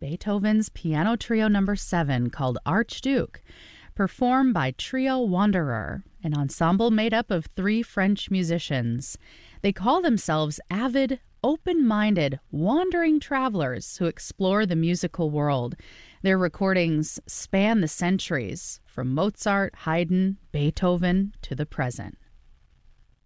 Beethoven's Piano Trio No. 7 called Archduke, performed by Trio Wanderer, an ensemble made up of 3 French musicians. They call themselves avid, open-minded, wandering travelers who explore the musical world. Their recordings span the centuries, from Mozart, Haydn, Beethoven to the present.